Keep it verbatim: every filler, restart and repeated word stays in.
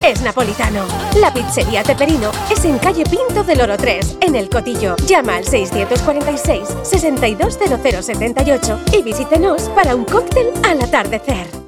es napolitano. La pizzería Teperino es en calle Pinto del Oro tres, en El Cotillo. Llama al seiscientos cuarenta y seis, sesenta y dos, cero cero setenta y ocho y visítenos para un cóctel al atardecer.